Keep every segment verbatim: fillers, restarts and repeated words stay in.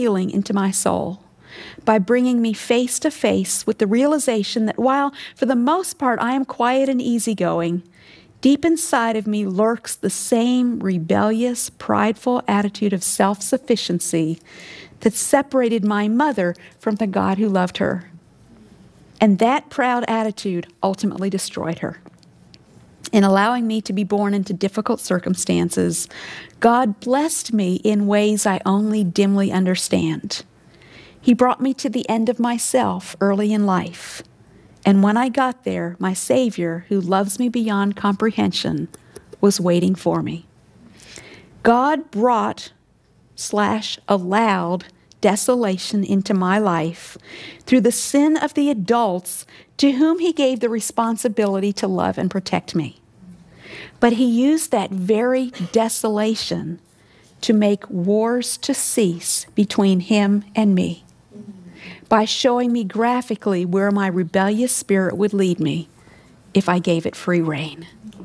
healing into my soul by bringing me face to face with the realization that while for the most part I am quiet and easygoing, deep inside of me lurks the same rebellious, prideful attitude of self-sufficiency that separated my mother from the God who loved her. And that proud attitude ultimately destroyed her. In allowing me to be born into difficult circumstances, God blessed me in ways I only dimly understand. He brought me to the end of myself early in life. And when I got there, my Savior, who loves me beyond comprehension, was waiting for me. God brought slash allowed desolation into my life through the sin of the adults to whom he gave the responsibility to love and protect me. But he used that very desolation to make wars to cease between him and me by showing me graphically where my rebellious spirit would lead me if I gave it free rein.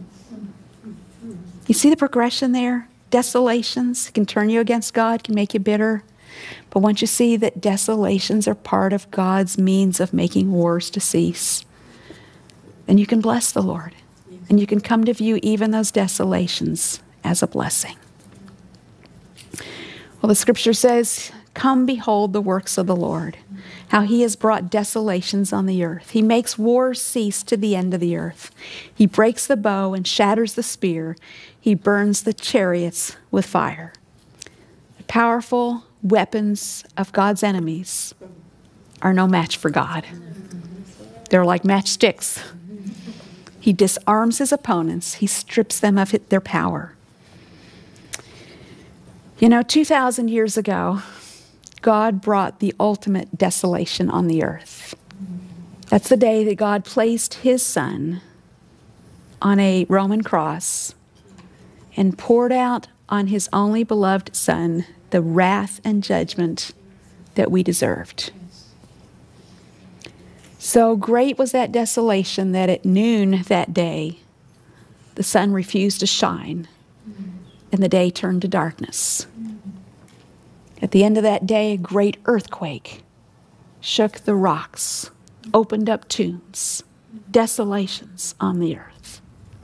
You see the progression there? Desolations can turn you against God, can make you bitter. But once you see that desolations are part of God's means of making wars to cease, then you can bless the Lord. And you can come to view even those desolations as a blessing. Well, the scripture says, "Come behold the works of the Lord, how he has brought desolations on the earth. He makes wars cease to the end of the earth. He breaks the bow and shatters the spear. He burns the chariots with fire." The powerful weapons of God's enemies are no match for God. They're like matchsticks. He disarms his opponents. He strips them of their power. You know, two thousand years ago, God brought the ultimate desolation on the earth. That's the day that God placed his Son on a Roman cross and poured out on his only beloved Son the wrath and judgment that we deserved. So great was that desolation that at noon that day, the sun refused to shine and the day turned to darkness. At the end of that day, a great earthquake shook the rocks, opened up tombs, desolations on the earth.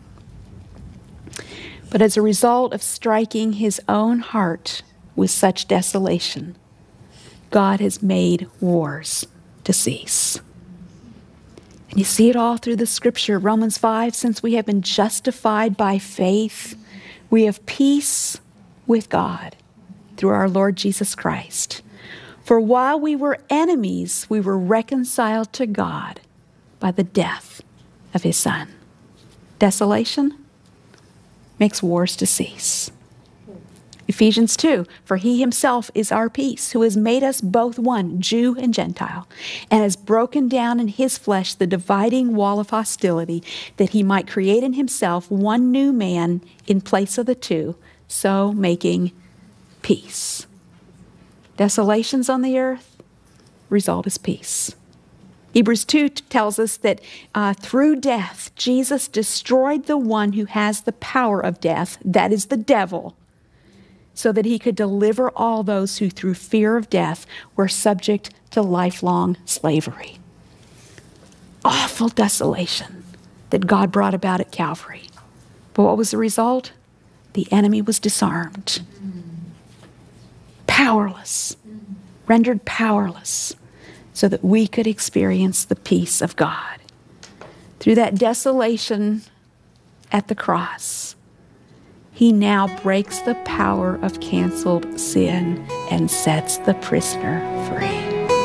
But as a result of striking his own heart with such desolation, God has made wars to cease. And you see it all through the scripture. Romans five, since we have been justified by faith, we have peace with God through our Lord Jesus Christ. For while we were enemies, we were reconciled to God by the death of his Son. Desolation makes wars to cease. Ephesians two, for he himself is our peace, who has made us both one, Jew and Gentile, and has broken down in his flesh the dividing wall of hostility, that he might create in himself one new man in place of the two, so making peace. Desolations on the earth, result is peace. Hebrews two tells us that uh, through death, Jesus destroyed the one who has the power of death, that is the devil, so that he could deliver all those who through fear of death were subject to lifelong slavery. Awful desolation that God brought about at Calvary. But what was the result? The enemy was disarmed. Powerless, rendered powerless, so that we could experience the peace of God. Through that desolation at the cross, he now breaks the power of canceled sin and sets the prisoner free.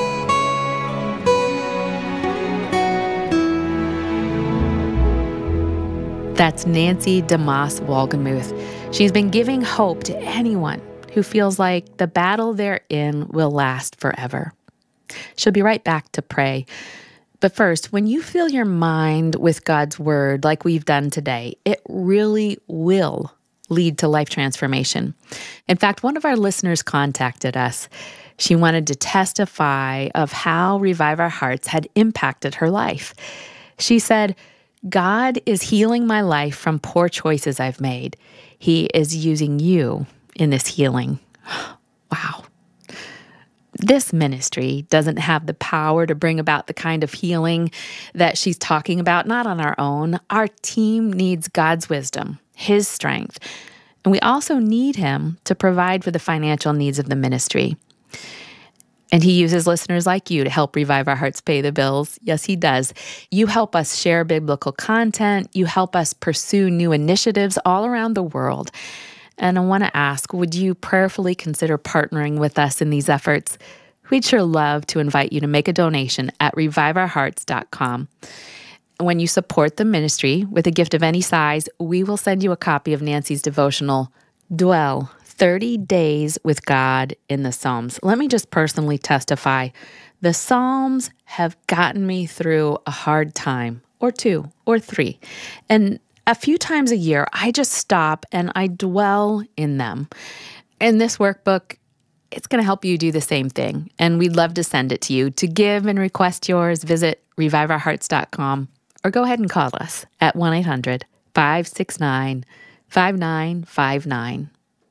That's Nancy DeMoss Wolgemuth. She's been giving hope to anyone who feels like the battle they're in will last forever. She'll be right back to pray. But first, when you fill your mind with God's word like we've done today, it really will lead to life transformation. In fact, one of our listeners contacted us. She wanted to testify of how Revive Our Hearts had impacted her life. She said, God is healing my life from poor choices I've made. He is using you in this healing. Wow. This ministry doesn't have the power to bring about the kind of healing that she's talking about, not on our own. Our team needs God's wisdom, His strength, and we also need Him to provide for the financial needs of the ministry. And He uses listeners like you to help Revive Our Hearts pay the bills. Yes, He does. You help us share biblical content. You help us pursue new initiatives all around the world. And I want to ask, would you prayerfully consider partnering with us in these efforts? We'd sure love to invite you to make a donation at revive our hearts dot com. When you support the ministry with a gift of any size, we will send you a copy of Nancy's devotional, Dwell, thirty days with God in the Psalms. Let me just personally testify. The Psalms have gotten me through a hard time, or two, or three. And a few times a year, I just stop and I dwell in them. In this workbook, it's going to help you do the same thing, and we'd love to send it to you. To give and request yours, visit revive our hearts dot com or go ahead and call us at one eight hundred, five six nine, five nine five nine.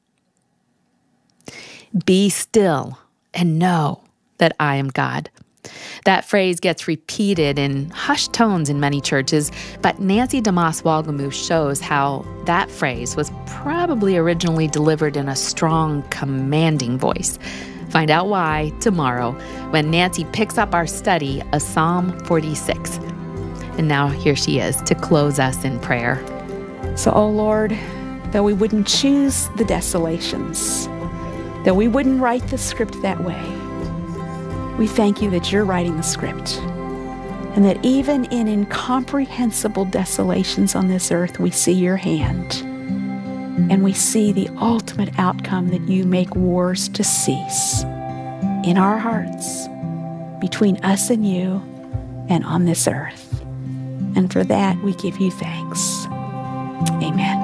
Be still and know that I am God. That phrase gets repeated in hushed tones in many churches, but Nancy DeMoss Wolgemuth shows how that phrase was probably originally delivered in a strong, commanding voice. Find out why tomorrow when Nancy picks up our study of Psalm forty-six. And now here she is to close us in prayer. So, oh Lord, though we wouldn't choose the desolations, though we wouldn't write the script that way, we thank you that you're writing the script, and that even in incomprehensible desolations on this earth, we see your hand, and we see the ultimate outcome that you make wars to cease in our hearts, between us and you, and on this earth. And for that, we give you thanks. Amen.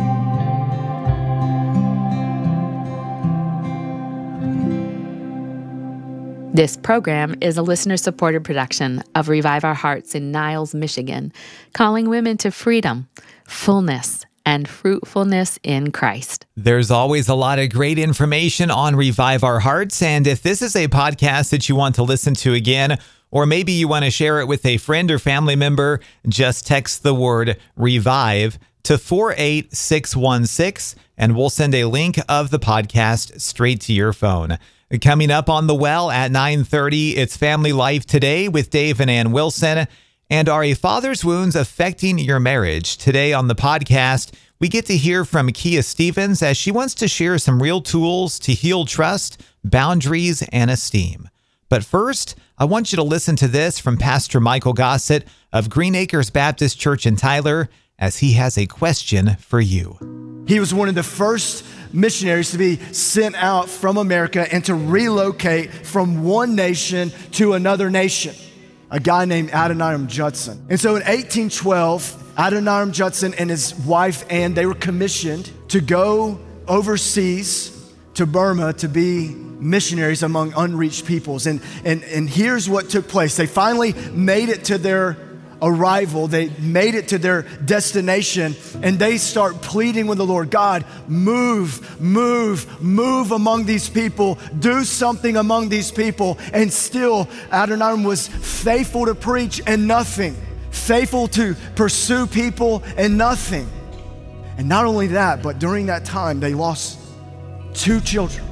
This program is a listener-supported production of Revive Our Hearts in Niles, Michigan, calling women to freedom, fullness, and fruitfulness in Christ. There's always a lot of great information on Revive Our Hearts, and if this is a podcast that you want to listen to again, or maybe you want to share it with a friend or family member, just text the word REVIVE to four eight six one six, and we'll send a link of the podcast straight to your phone. Coming up on The Well at nine thirty, it's Family Life Today with Dave and Ann Wilson. And are a father's wounds affecting your marriage? Today on the podcast, we get to hear from Kia Stevens as she wants to share some real tools to heal trust, boundaries, and esteem. But first, I want you to listen to this from Pastor Michael Gossett of Green Acres Baptist Church in Tyler, as he has a question for you. He was one of the first missionaries to be sent out from America and to relocate from one nation to another nation, a guy named Adoniram Judson. And so in eighteen twelve, Adoniram Judson and his wife Ann, they were commissioned to go overseas to Burma to be missionaries among unreached peoples. And, and, and here's what took place. They finally made it to their arrival. They made it to their destination, and they start pleading with the Lord, God, move, move, move among these people, do something among these people. And still, Adoniram was faithful to preach and nothing, faithful to pursue people and nothing. And not only that, but during that time, they lost two children.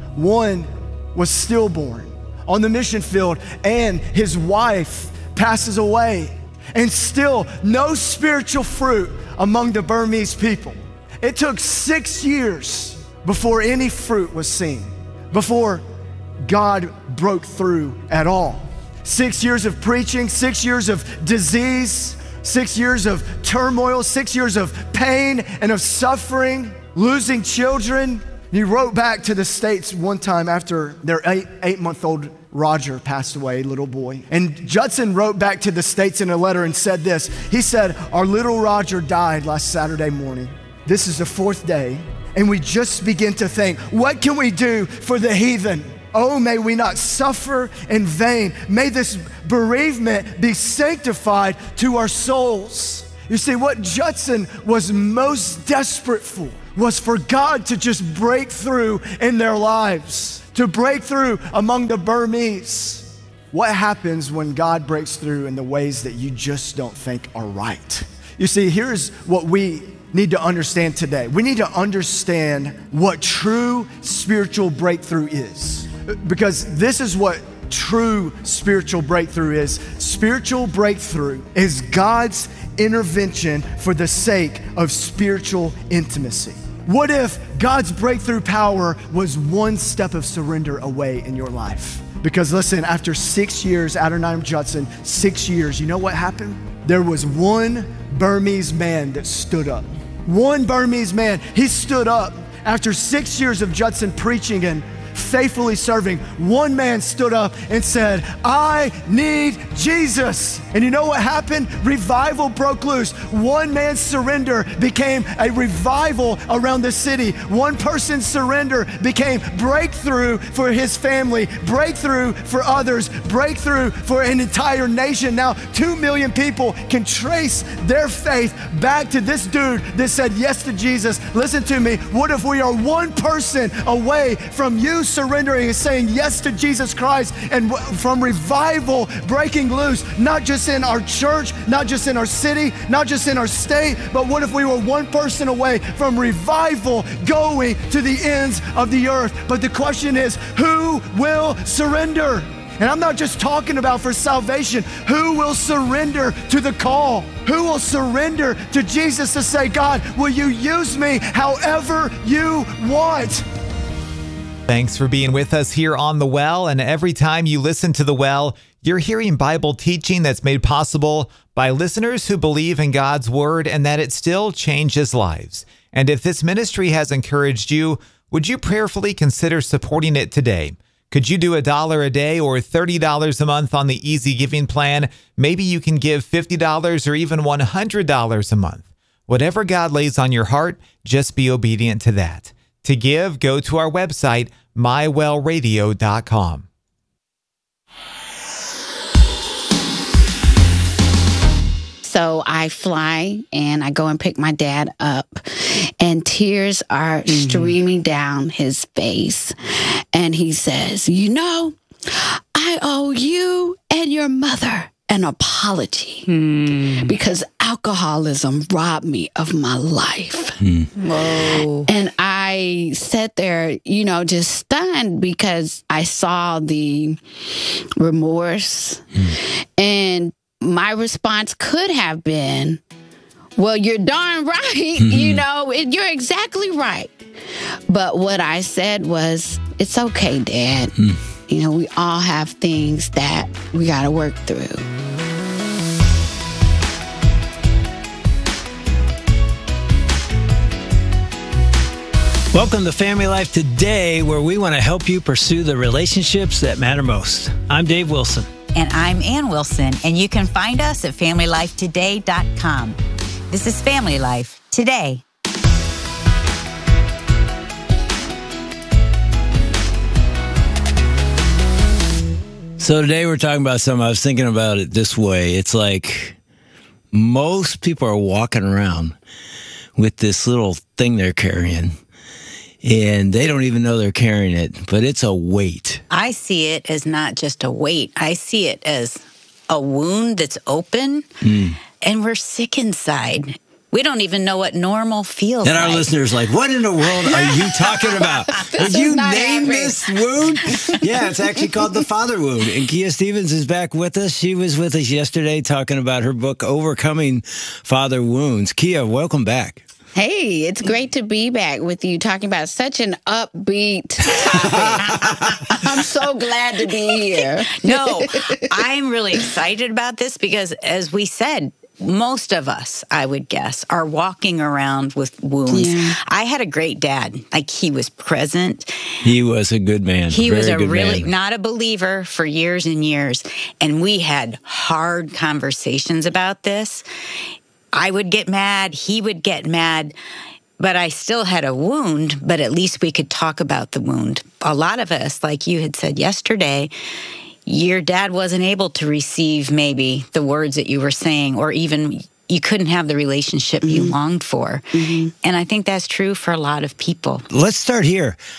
One was stillborn on the mission field, and his wife passes away. And still, no spiritual fruit among the Burmese people. It took six years before any fruit was seen, before God broke through at all. Six years of preaching, six years of disease, six years of turmoil, six years of pain and of suffering, losing children. He wrote back to the States one time after their eight, eight-month-old Roger passed away, little boy. And Judson wrote back to the States in a letter and said this. He said, our little Roger died last Saturday morning. This is the fourth day, and we just begin to think, what can we do for the heathen? Oh, may we not suffer in vain. May this bereavement be sanctified to our souls. You see, what Judson was most desperate for was for God to just break through in their lives, to break through among the Burmese. What happens when God breaks through in the ways that you just don't think are right? You see, here's what we need to understand today. We need to understand what true spiritual breakthrough is. Because this is what true spiritual breakthrough is. Spiritual breakthrough is God's intervention for the sake of spiritual intimacy. What if God's breakthrough power was one step of surrender away in your life? Because listen, after six years, Adoniram Judson, six years, you know what happened? There was one Burmese man that stood up. One Burmese man, he stood up after six years of Judson preaching and faithfully serving. One man stood up and said, I need Jesus. And you know what happened? Revival broke loose. One man's surrender became a revival around the city. One person's surrender became breakthrough for his family, breakthrough for others, breakthrough for an entire nation. Now, two million people can trace their faith back to this dude that said yes to Jesus. Listen to me. What if we are one person away from you surrendering and saying yes to Jesus Christ, and from revival breaking loose, not just in our church, not just in our city, not just in our state, but what if we were one person away from revival going to the ends of the earth? But the question is, who will surrender? And I'm not just talking about for salvation. Who will surrender to the call? Who will surrender to Jesus to say, God, will you use me however you want? Thanks for being with us here on The Well. And every time you listen to The Well, you're hearing Bible teaching that's made possible by listeners who believe in God's Word and that it still changes lives. And if this ministry has encouraged you, would you prayerfully consider supporting it today? Could you do a dollar a day or thirty dollars a month on the Easy Giving plan? Maybe you can give fifty dollars or even one hundred dollars a month. Whatever God lays on your heart, just be obedient to that. To give, go to our website, my well radio dot com. So I fly and I go and pick my dad up, and tears are mm-hmm. streaming down his face. And he says, you know, I owe you and your mother an apology mm. because alcoholism robbed me of my life. Mm. Whoa. And I sat there, you know, just stunned because I saw the remorse. Mm. And my response could have been, well, you're darn right. Mm-hmm. You know, it, you're exactly right. But what I said was, it's okay, Dad. Mm. You know, we all have things that we got to work through. Welcome to Family Life Today, where we want to help you pursue the relationships that matter most. I'm Dave Wilson. And I'm Ann Wilson, and you can find us at family life today dot com. This is Family Life Today. So today we're talking about something. I was thinking about it this way. It's like most people are walking around with this little thing they're carrying, and they don't even know they're carrying it, but it's a weight. I see it as not just a weight. I see it as a wound that's open, mm. and we're sick inside. We don't even know what normal feels and like. And our listeners are like, what in the world are you talking about? Did you name this wound? Yeah, it's actually called the father wound. And Kia Stevens is back with us. She was with us yesterday talking about her book, Overcoming Father Wounds. Kia, welcome back. Hey, it's great to be back with you talking about such an upbeat topic. I'm so glad to be here. No, I'm really excited about this because, as we said, most of us, I would guess, are walking around with wounds. Yeah. I had a great dad. Like, he was present. He was a good man. He Very was a really, man. not a believer for years and years. And we had hard conversations about this. I would get mad. He would get mad. But I still had a wound, but at least we could talk about the wound. A lot of us, like you had said yesterday, your dad wasn't able to receive maybe the words that you were saying, or even you couldn't have the relationship mm-hmm. you longed for. Mm-hmm. And I think that's true for a lot of people. Let's start here.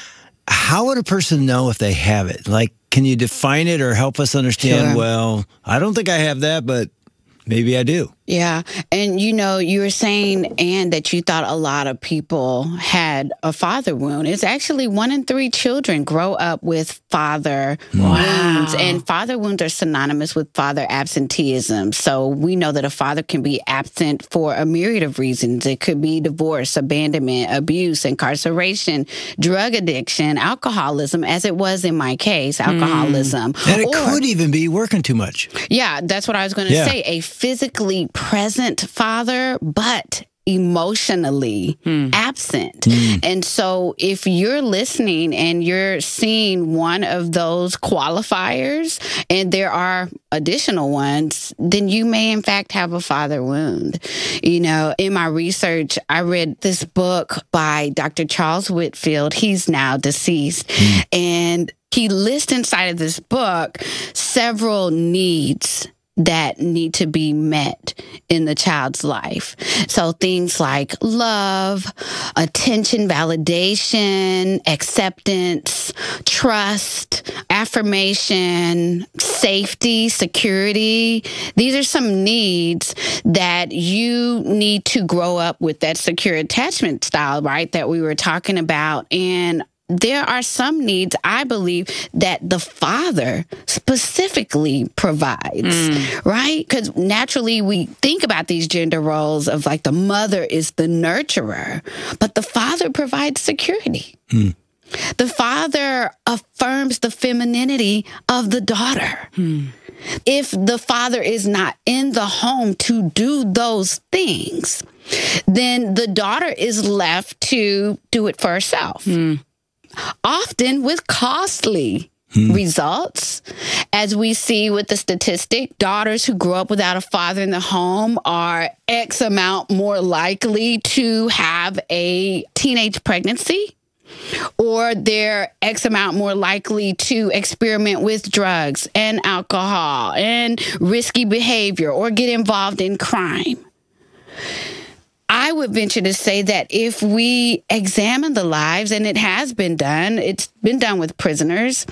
how would a person know if they have it? Like, can you define it or help us understand, Sure. well, I don't think I have that, but maybe I do. Yeah. And, you know, you were saying, Ann, that you thought a lot of people had a father wound. It's actually one in three children grow up with father wounds. And father wounds are synonymous with father absenteeism. So we know that a father can be absent for a myriad of reasons. It could be divorce, abandonment, abuse, incarceration, drug addiction, alcoholism, as it was in my case, alcoholism. And it Or- could even be working too much. Yeah, that's what I was going to Yeah. say. A physically present father, but emotionally absent. And so if you're listening and you're seeing one of those qualifiers, and there are additional ones, then you may in fact have a father wound. You know, in my research, I read this book by Doctor Charles Whitfield. He's now deceased. And he lists inside of this book several needs that need to be met in the child's life. So things like love, attention, validation, acceptance, trust, affirmation, safety, security. These are some needs that you need to grow up with that secure attachment style, right, that we were talking about. And there are some needs, I believe, that the father specifically provides, right? Because naturally we think about these gender roles of like the mother is the nurturer, but the father provides security. The father affirms the femininity of the daughter. If the father is not in the home to do those things, then the daughter is left to do it for herself. Often with costly results. As we see with the statistic, daughters who grow up without a father in the home are X amount more likely to have a teenage pregnancy, or they're X amount more likely to experiment with drugs and alcohol and risky behavior or get involved in crime. I would venture to say that if we examine the lives, and it has been done, it's been done with prisoners,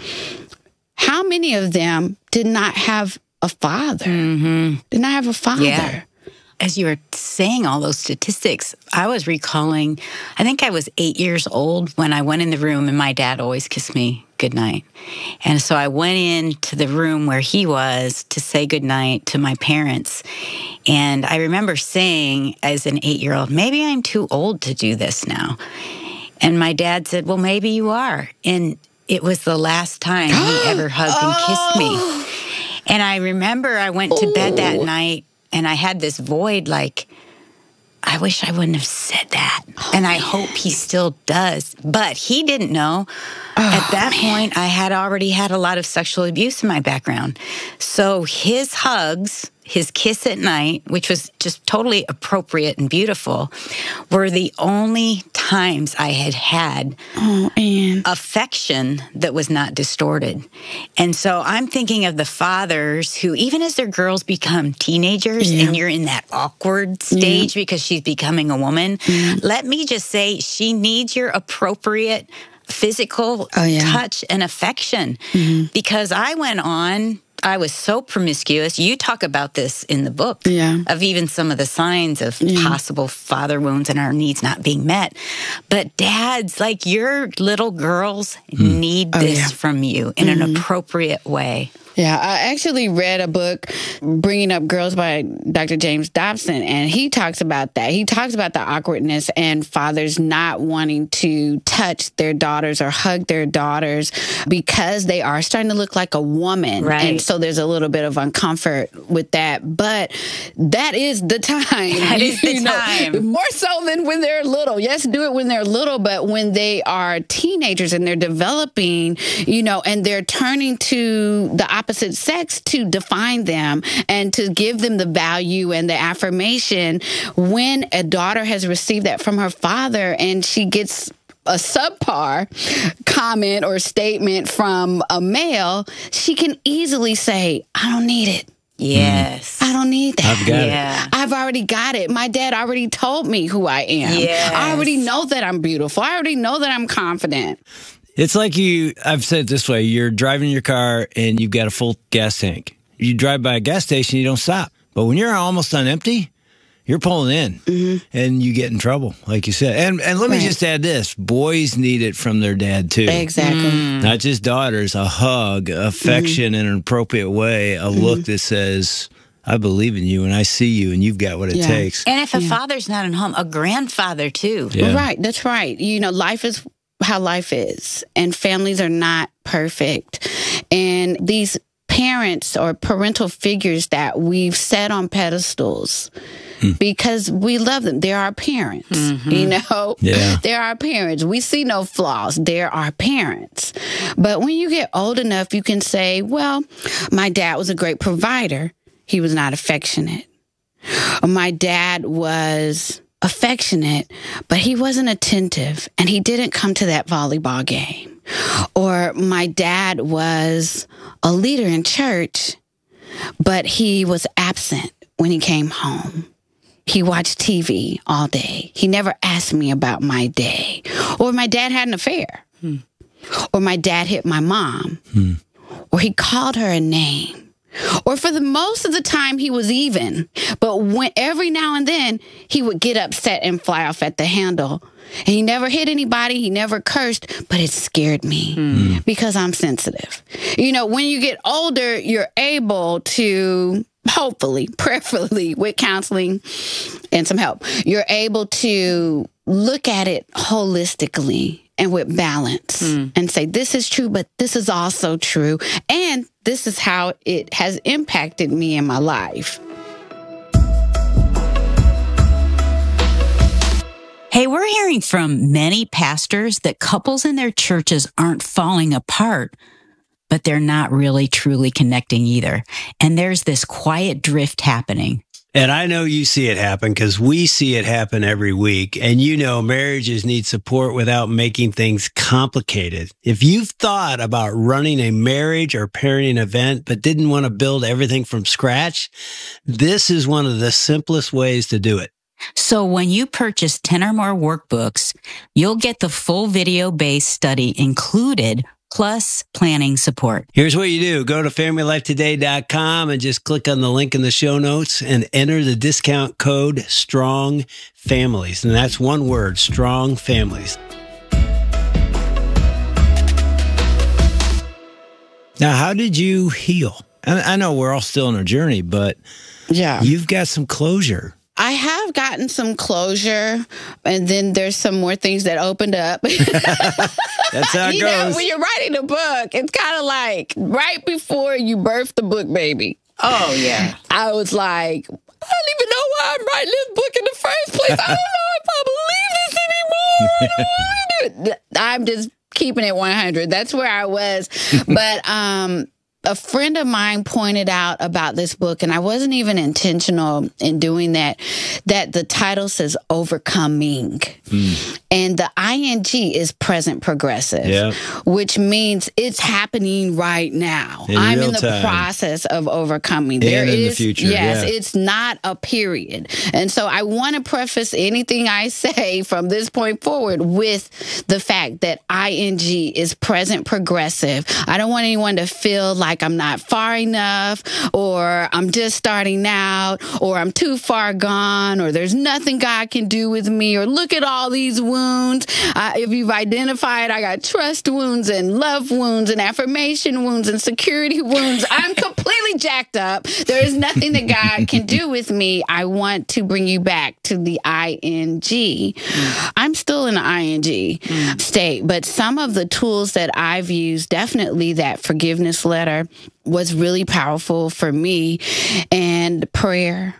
how many of them did not have a father? Did not have a father? Yeah. As you were saying all those statistics, I was recalling, I think I was eight years old when I went in the room and my dad always kissed me goodnight. And so I went into the room where he was to say goodnight to my parents. And I remember saying as an eight-year-old, maybe I'm too old to do this now. And my dad said, well, maybe you are. And it was the last time he ever hugged and kissed me. And I remember I went to bed that night and I had this void like, I wish I wouldn't have said that. And I hope he still does. But he didn't know. At that point, I had already had a lot of sexual abuse in my background. So his hugs, his kiss at night, which was just totally appropriate and beautiful, were the only times I had had Oh, Ann. affection that was not distorted. And so I'm thinking of the fathers who, even as their girls become teenagers Yeah. and you're in that awkward stage because she's becoming a woman, let me just say she needs your appropriate physical Oh, yeah. touch and affection. Because I went on, I was so promiscuous. You talk about this in the book Yeah. of even some of the signs of possible father wounds and our needs not being met. But dads, like your little girls need Oh, this yeah. from you in an appropriate way. Yeah, I actually read a book, Bringing Up Girls by Doctor James Dobson, and he talks about that. He talks about the awkwardness and fathers not wanting to touch their daughters or hug their daughters because they are starting to look like a woman. Right. And so there's a little bit of uncomfort with that. But that is the time. That is the you know, time. more so than when they're little. Yes, do it when they're little, but when they are teenagers and they're developing, you know, and they're turning to the opposite sex to define them and to give them the value and the affirmation. When a daughter has received that from her father and she gets a subpar comment or statement from a male, she can easily say, I don't need it. Yes. I don't need that. I've got Yeah. it. I've already got it. My dad already told me who I am. Yes. I already know that I'm beautiful. I already know that I'm confident. It's like you, I've said it this way, you're driving your car and you've got a full gas tank. You drive by a gas station, you don't stop. But when you're almost on empty, you're pulling in mm-hmm. and you get in trouble, like you said. And and let right. me just add this. Boys need it from their dad, too. Exactly. Mm. Not just daughters, a hug, affection mm-hmm. in an appropriate way, a mm-hmm. look that says, I believe in you and I see you and you've got what it yeah. takes. And if a yeah. father's not at home, a grandfather, too. Yeah. Right, that's right. You know, life is how life is, and families are not perfect. And these parents or parental figures that we've set on pedestals hmm. because we love them. They're our parents, mm-hmm. you know? Yeah. They're our parents. We see no flaws. They're our parents. But when you get old enough, you can say, well, my dad was a great provider. He was not affectionate. Or my dad was affectionate, but he wasn't attentive and he didn't come to that volleyball game. Or my dad was a leader in church, but he was absent when he came home. He watched T V all day. He never asked me about my day. Or my dad had an affair. Hmm. Or my dad hit my mom. Hmm. Or he called her a name. Or for the most of the time, he was even. But when every now and then, he would get upset and fly off at the handle. And he never hit anybody. He never cursed. But it scared me mm. because I'm sensitive. You know, when you get older, you're able to, hopefully, preferably with counseling and some help, you're able to look at it holistically and with balance mm. and say, this is true, but this is also true. And this is how it has impacted me in my life. Hey, we're hearing from many pastors that couples in their churches aren't falling apart, but they're not really truly connecting either. And there's this quiet drift happening. And I know you see it happen because we see it happen every week. And you know, marriages need support without making things complicated. If you've thought about running a marriage or parenting event, but didn't want to build everything from scratch, this is one of the simplest ways to do it. So when you purchase ten or more workbooks, you'll get the full video-based study included, plus planning support. Here's what you do. Go to family life today dot com and just click on the link in the show notes and enter the discount code STRONG FAMILIES. And that's one word, STRONG FAMILIES. Now, how did you heal? I know we're all still on our journey, but yeah, you've got some closure. I have gotten some closure, and then there's some more things that opened up. That's how it you goes. Know, when you're writing a book, it's kind of like right before you birth the book, baby. Oh, yeah. I was like, I don't even know why I'm writing this book in the first place. I don't know if I believe this anymore. I don't want to do it. I'm just keeping it one hundred. That's where I was. But, um... a friend of mine pointed out about this book, and I wasn't even intentional in doing that, that the title says overcoming. Mm. And the ing is present progressive, yeah. which means it's happening right now. In I'm in the time. process of overcoming. And there in is, the future, yes, yeah. it's not a period. And so I want to preface anything I say from this point forward with the fact that ing is present progressive. I don't want anyone to feel like I'm not far enough, or I'm just starting out, or I'm too far gone, or there's nothing God can do with me, or look at all these wounds. Uh, if you've identified, I got trust wounds and love wounds and affirmation wounds and security wounds. I'm completely jacked up. There is nothing that God can do with me. I want to bring you back to the ing. Mm. I'm still in the ing mm. state, but some of the tools that I've used, definitely that forgiveness letter, was really powerful for me, and prayer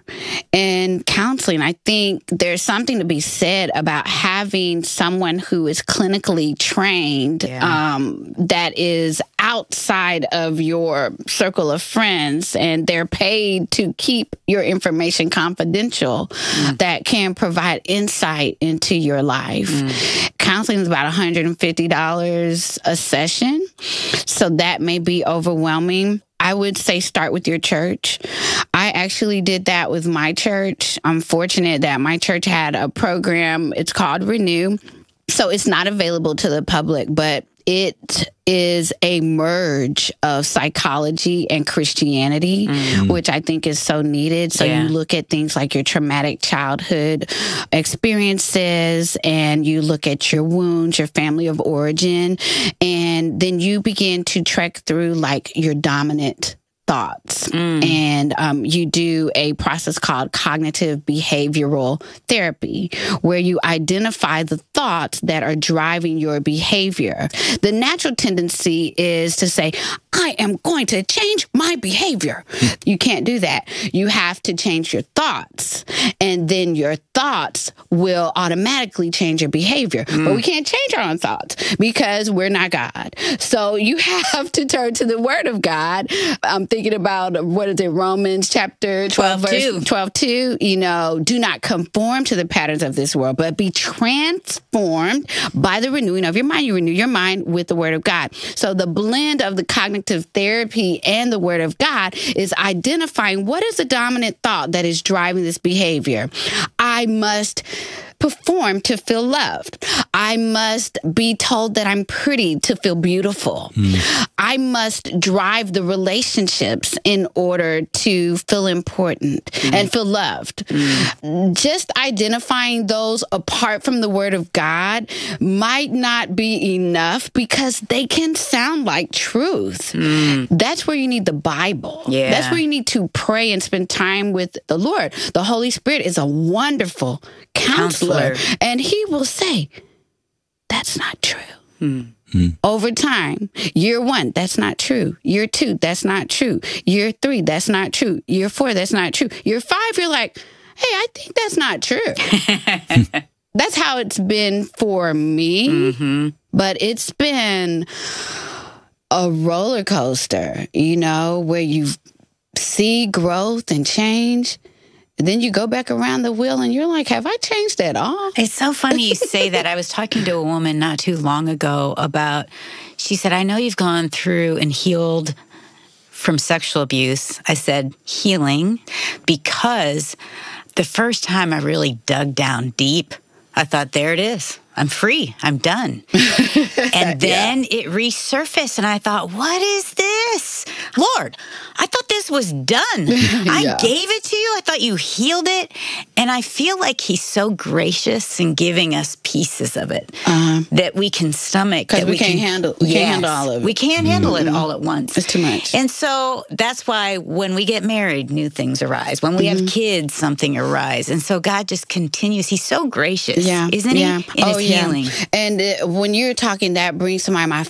and counseling. I think there's something to be said about having someone who is clinically trained, yeah. um, that is outside of your circle of friends, and they're paid to keep your information confidential, mm. that can provide insight into your life. Mm. Counseling is about one hundred fifty dollars a session, so that may be overwhelming. I would say start with your church. I actually did that with my church. I'm fortunate that my church had a program. It's called Renew. So it's not available to the public, but it is a merge of psychology and Christianity, mm. which I think is so needed. So yeah. you look at things like your traumatic childhood experiences, and you look at your wounds, your family of origin, and then you begin to trek through like your dominant thoughts. Mm. And um, you do a process called cognitive behavioral therapy, where you identify the thoughts that are driving your behavior. The natural tendency is to say, I am going to change my behavior. You can't do that. You have to change your thoughts, and then your thoughts will automatically change your behavior. Mm. But we can't change our own thoughts because we're not God. So you have to turn to the Word of God. I'm thinking about, what is it, Romans chapter twelve, verse twelve two, you know, do not conform to the patterns of this world, but be transformed by the renewing of your mind. You renew your mind with the Word of God. So the blend of the cognitive therapy and the Word of God is identifying what is the dominant thought that is driving this behavior. I must perform to feel loved. I must be told that I'm pretty to feel beautiful. Mm. I must drive the relationships in order to feel important mm. and feel loved. Mm. Just identifying those apart from the Word of God might not be enough because they can sound like truth. Mm. That's where you need the Bible. Yeah. That's where you need to pray and spend time with the Lord. The Holy Spirit is a wonderful counselor. Counselor. And he will say, that's not true. Hmm. Hmm. Over time, year one, that's not true. Year two, that's not true. Year three, that's not true. Year four, that's not true. Year five, you're like, hey, I think that's not true. That's how it's been for me. Mm-hmm. But it's been a roller coaster, you know, where you see growth and change. Then you go back around the wheel and you're like, have I changed at all? It's so funny you say that. I was talking to a woman not too long ago about, she said, I know you've gone through and healed from sexual abuse. I said, healing, because the first time I really dug down deep, I thought, there it is. I'm free. I'm done. And then yeah. it resurfaced, and I thought, what is this? Lord, I thought this was done. I yeah. gave it to you. I thought you healed it. And I feel like he's so gracious in giving us pieces of it uh-huh. that we can stomach. Because we, we can't can, handle We yes, can't handle all of it. We can't handle mm-hmm. it all at once. It's too much. And so that's why when we get married, new things arise. When we mm-hmm. have kids, something arises. And so God just continues. He's so gracious, yeah. isn't yeah. he? In oh, his yeah. healing. And uh, when you're talking, that brings to mind my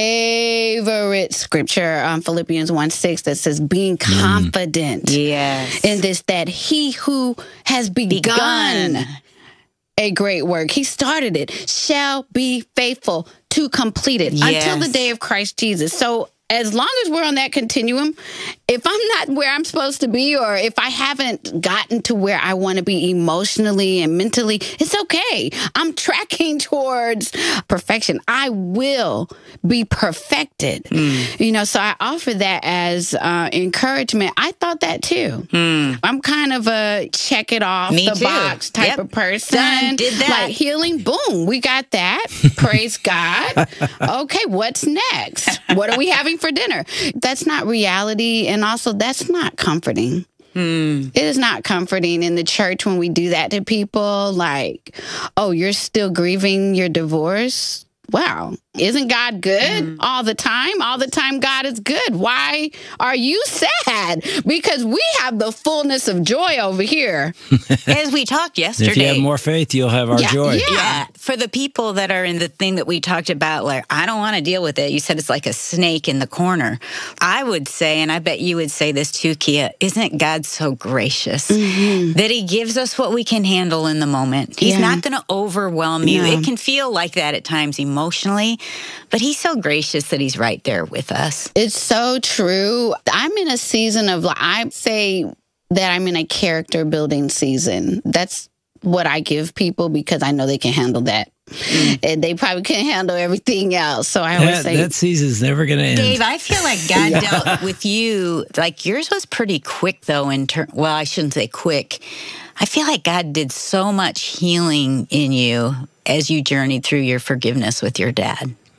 favorite scripture, um, Philippians one six, that says, being confident mm. yes. in this, that he who has begun, begun a great work, he started it, shall be faithful to complete it yes. until the day of Christ Jesus. So as long as we're on that continuum, if I'm not where I'm supposed to be, or if I haven't gotten to where I want to be emotionally and mentally, it's okay. I'm tracking towards perfection. I will be perfected. Mm. You know, so I offer that as uh, encouragement. I thought that too. Mm. I'm kind of a check it off Me the too. box type yep. of person. Done. Did that. Like healing, boom, we got that. Praise God. Okay, what's next? What are we having for dinner? That's not reality. And also, that's not comforting. Hmm. It is not comforting in the church when we do that to people. Like, oh, you're still grieving your divorce? Wow. Isn't God good mm. all the time? All the time God is good. Why are you sad? Because we have the fullness of joy over here. As we talked yesterday. If you have more faith, you'll have our yeah, joy. Yeah. yeah. For the people that are in the thing that we talked about, like, I don't want to deal with it. You said it's like a snake in the corner. I would say, and I bet you would say this too, Kia, isn't God so gracious mm-hmm. that he gives us what we can handle in the moment? He's yeah. not going to overwhelm you. No. It can feel like that at times emotionally. But he's so gracious that he's right there with us. It's so true. I'm in a season of, I say that I'm in a character building season. That's what I give people because I know they can handle that. Mm. And they probably can't handle everything else. So I always that, say... That season's never going to end. Dave, I feel like God yeah. dealt with you. Like yours was pretty quick though in turn. Well, I shouldn't say quick. I feel like God did so much healing in you as you journeyed through your forgiveness with your dad.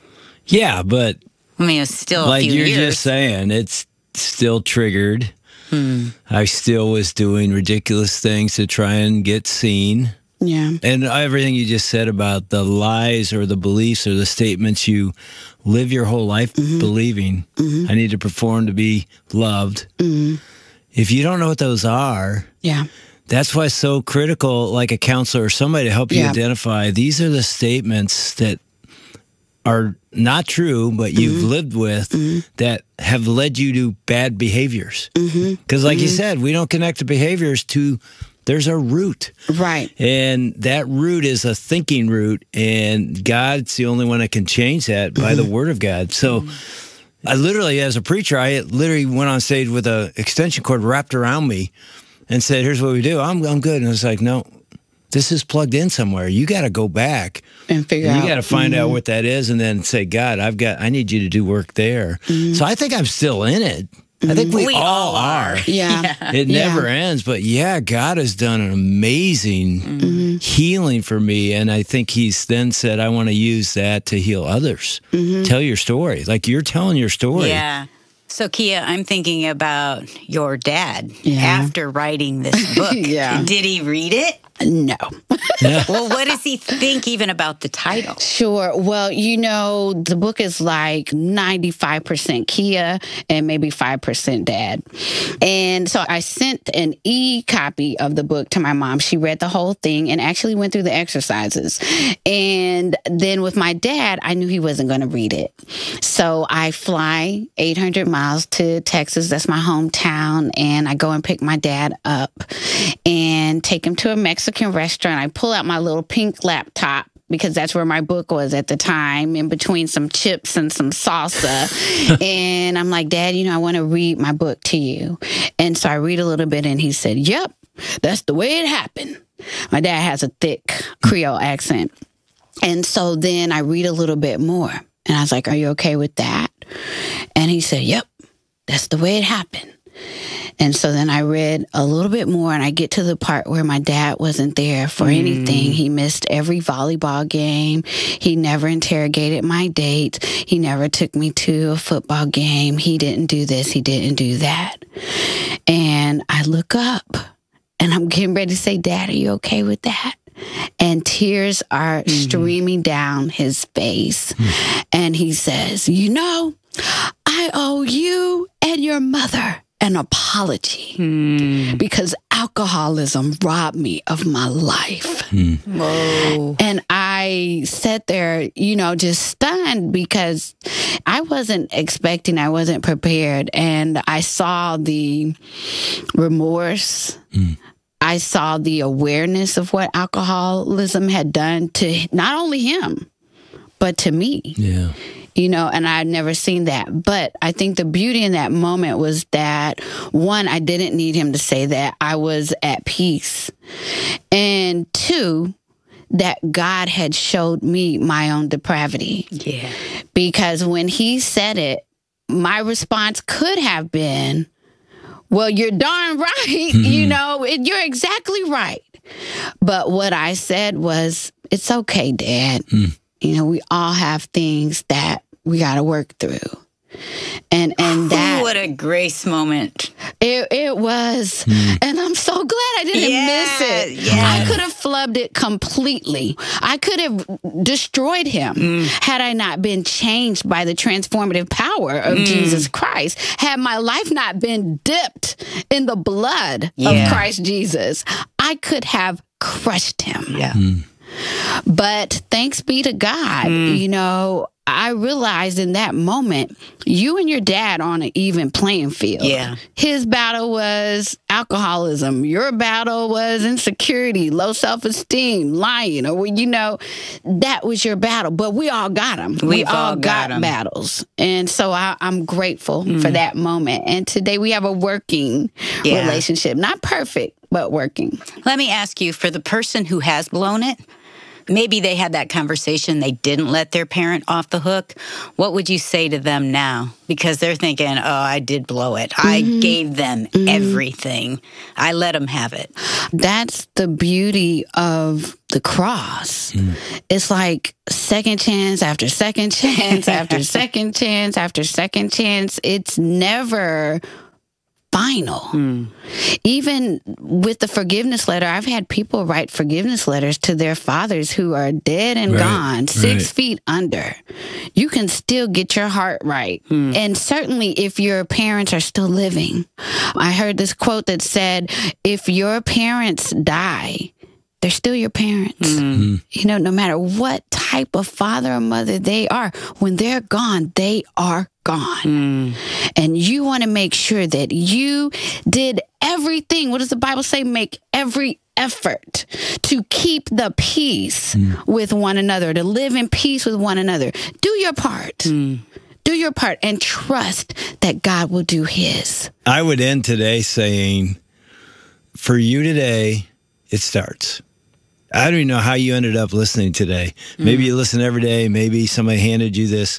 Yeah, but I mean, it's still like a few you're years. just saying, it's still triggered. Hmm. I still was doing ridiculous things to try and get seen. Yeah. And everything you just said about the lies or the beliefs or the statements you live your whole life Mm-hmm. believing. Mm-hmm. I need to perform to be loved. Mm-hmm. If you don't know what those are, Yeah. that's why it's so critical, like a counselor or somebody to help you Yeah. identify these are the statements that are not true, but you've Mm-hmm. lived with that have led you to bad behaviors. Because, Mm-hmm. like you said, we don't connect the behaviors to, there's a root. Right. And that root is a thinking root, and God's the only one that can change that by the Word of God. So I literally, as a preacher, I literally went on stage with an extension cord wrapped around me and said, here's what we do. I'm, I'm good. And I was like, no, this is plugged in somewhere. You got to go back And figure and out. you got to find out what that is, and then say, God, I've got, I need you to do work there. So I think I'm still in it. I think we, We all all are. Yeah. It Yeah. never ends. But yeah, God has done an amazing Mm-hmm. healing for me. And I think he's then said, I want to use that to heal others. Mm-hmm. Tell your story. Like you're telling your story. Yeah. So, Kia, I'm thinking about your dad Yeah. after writing this book. Yeah. Did he read it? No. Well, what does he think even about the title? Sure. Well, you know, the book is like ninety-five percent Kia and maybe five percent Dad. And so I sent an e-copy of the book to my mom. She read the whole thing and actually went through the exercises. And then with my dad, I knew he wasn't going to read it. So I fly eight hundred miles to Texas. That's my hometown. And I go and pick my dad up and take him to a Mexican restaurant. I pull out my little pink laptop because that's where my book was at the time, in between some chips and some salsa. And I'm like, Dad, you know, I want to read my book to you. And so I read a little bit and he said, yep, that's the way it happened. My dad has a thick Creole accent. And so then I read a little bit more and I was like, are you okay with that? And he said, yep, that's the way it happened. And so then I read a little bit more and I get to the part where my dad wasn't there for mm. anything. He missed every volleyball game. He never interrogated my dates. He never took me to a football game. He didn't do this. He didn't do that. And I look up and I'm getting ready to say, Dad, are you okay with that? And tears are mm. streaming down his face. Mm. And he says, you know, I owe you and your mother an apology hmm. because alcoholism robbed me of my life. Hmm. Whoa. And I sat there, you know, just stunned because I wasn't expecting, I wasn't prepared. And I saw the remorse. Hmm. I saw the awareness of what alcoholism had done to not only him, but to me. Yeah. You know, and I'd never seen that. But I think the beauty in that moment was that, one, I didn't need him to say that. I was at peace. And two, that God had showed me my own depravity. Yeah. Because when he said it, my response could have been, well, you're darn right. Mm-hmm. You know, it, you're exactly right. But what I said was, it's okay, Dad. Mm. You know, we all have things that we got to work through. And and that Ooh, what a grace moment. It it was. Mm. And I'm so glad I didn't yeah, miss it. Yeah. I could have flubbed it completely. I could have destroyed him mm. had I not been changed by the transformative power of mm. Jesus Christ. Had my life not been dipped in the blood yeah. of Christ Jesus, I could have crushed him. Yeah. Mm. But thanks be to God, mm. you know, I realized in that moment, you and your dad are on an even playing field. Yeah. His battle was alcoholism. Your battle was insecurity, low self-esteem, lying, or, you know, that was your battle. But we all got them. We've we all, all got, got battles. And so I, I'm grateful mm. for that moment. And today we have a working yeah. relationship. Not perfect, but working. Let me ask you, for the person who has blown it, maybe they had that conversation, they didn't let their parent off the hook. What would you say to them now? Because they're thinking, oh, I did blow it. Mm-hmm. I gave them mm-hmm. everything. I let them have it. That's the beauty of the cross, mm. it's like second chance after second chance after second chance after second chance. It's never final. Mm. Even with the forgiveness letter, I've had people write forgiveness letters to their fathers who are dead and right, gone, six right. feet under. You can still get your heart right. Mm. And certainly if your parents are still living. I heard this quote that said, if your parents die, they're still your parents. Mm-hmm. You know, no matter what type of father or mother they are, when they're gone, they are gone. Mm. And you want to make sure that you did everything. What does the Bible say? Make every effort to keep the peace mm. with one another, to live in peace with one another. Do your part. Mm. Do your part and trust that God will do his. I would end today saying, for you today, it starts. I don't even know how you ended up listening today. Maybe mm. you listen every day. Maybe somebody handed you this.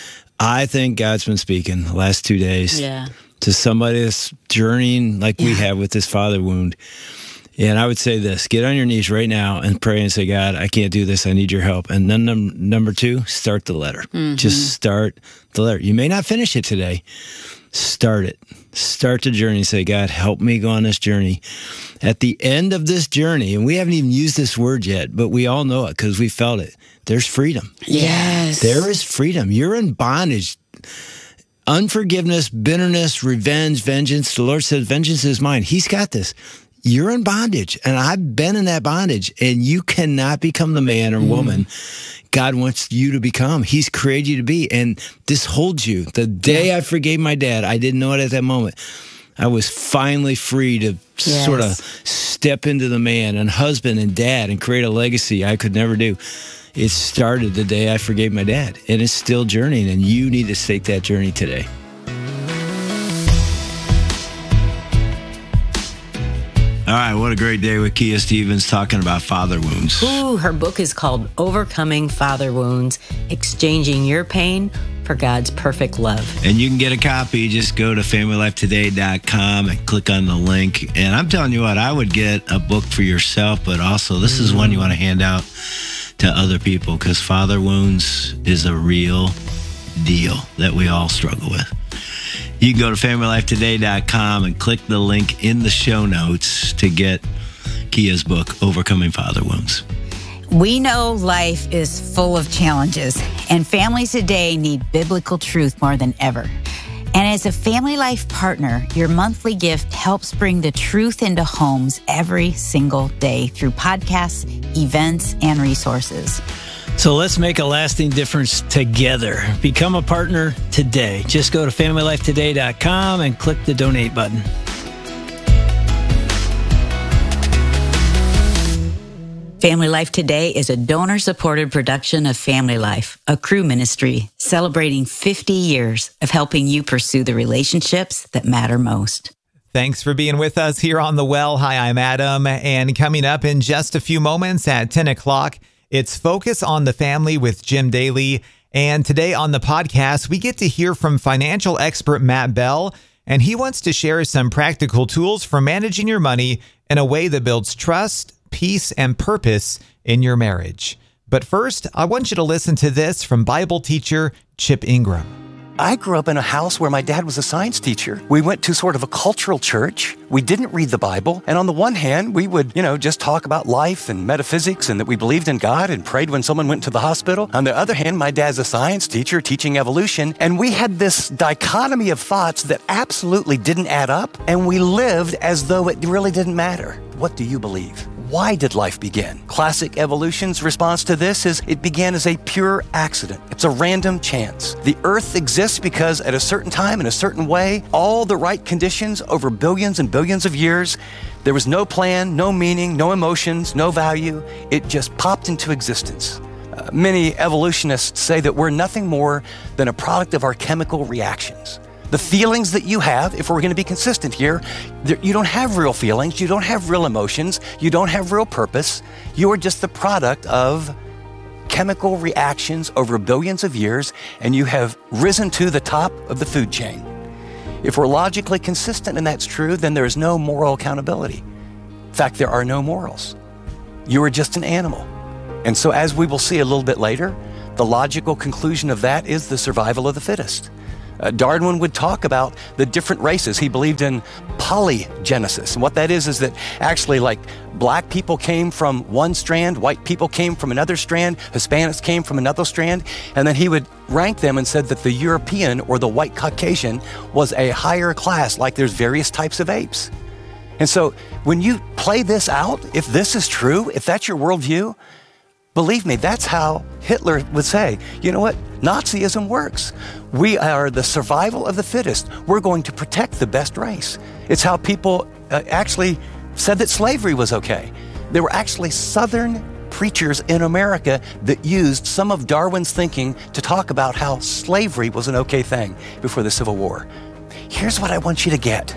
I think God's been speaking the last two days yeah. to somebody that's journeying like yeah. we have with this father wound. And I would say this, get on your knees right now and pray and say, God, I can't do this. I need your help. And then num- number two, start the letter. Mm-hmm. Just start the letter. You may not finish it today. Start it. Start the journey. Say, God, help me go on this journey. At the end of this journey, and we haven't even used this word yet, but we all know it because we felt it. There's freedom. Yes. There is freedom. You're in bondage. Unforgiveness, bitterness, revenge, vengeance. The Lord says, vengeance is mine. He's got this. You're in bondage, and I've been in that bondage, and you cannot become the man or woman mm. God wants you to become. He's created you to be, and this holds you. The day yeah. I forgave my dad, I didn't know it at that moment. I was finally free to yes. sort of step into the man and husband and dad and create a legacy I could never do. It started the day I forgave my dad, and it's still journeying, and you need to take that journey today. All right, what a great day with Kia Stevens talking about father wounds. Ooh, her book is called Overcoming Father Wounds, Exchanging Your Pain for God's Perfect Love. And you can get a copy. Just go to family life today dot com and click on the link. And I'm telling you what, I would get a book for yourself, but also this is one you want to hand out to other people because father wounds is a real deal that we all struggle with. You can go to family life today dot com and click the link in the show notes to get Kia's book, Overcoming Father Wounds. We know life is full of challenges, and families today need biblical truth more than ever. And as a Family Life partner, your monthly gift helps bring the truth into homes every single day through podcasts, events, and resources. So let's make a lasting difference together. Become a partner today. Just go to family life today dot com and click the donate button. Family Life Today is a donor-supported production of Family Life, a crew ministry celebrating fifty years of helping you pursue the relationships that matter most. Thanks for being with us here on The Well. Hi, I'm Adam. And coming up in just a few moments at ten o'clock, it's Focus on the Family with Jim Daly. And today on the podcast, we get to hear from financial expert Matt Bell, and he wants to share some practical tools for managing your money in a way that builds trust, peace, and purpose in your marriage. But first, I want you to listen to this from Bible teacher Chip Ingram. I grew up in a house where my dad was a science teacher. We went to sort of a cultural church. We didn't read the Bible. And on the one hand, we would, you know, just talk about life and metaphysics and that we believed in God and prayed when someone went to the hospital. On the other hand, my dad's a science teacher teaching evolution. And we had this dichotomy of thoughts that absolutely didn't add up. And we lived as though it really didn't matter. What do you believe? Why did life begin? Classic evolution's response to this is it began as a pure accident. It's a random chance. The earth exists because at a certain time, in a certain way, all the right conditions over billions and billions of years, there was no plan, no meaning, no emotions, no value. It just popped into existence. Uh, many evolutionists say that we're nothing more than a product of our chemical reactions. The feelings that you have, if we're going to be consistent here, you don't have real feelings, you don't have real emotions, you don't have real purpose. You are just the product of chemical reactions over billions of years, and you have risen to the top of the food chain. If we're logically consistent and that's true, then there is no moral accountability. In fact, there are no morals. You are just an animal. And so as we will see a little bit later, the logical conclusion of that is the survival of the fittest. Uh, Darwin would talk about the different races. He believed in polygenesis. And what that is, is that actually like black people came from one strand, white people came from another strand, Hispanics came from another strand. And then he would rank them and said that the European or the white Caucasian was a higher class, like there's various types of apes. And so when you play this out, if this is true, if that's your worldview, believe me, that's how Hitler would say, you know what? Nazism works. We are the survival of the fittest. We're going to protect the best race. It's how people uh, actually said that slavery was okay. There were actually Southern preachers in America that used some of Darwin's thinking to talk about how slavery was an okay thing before the Civil War. Here's what I want you to get.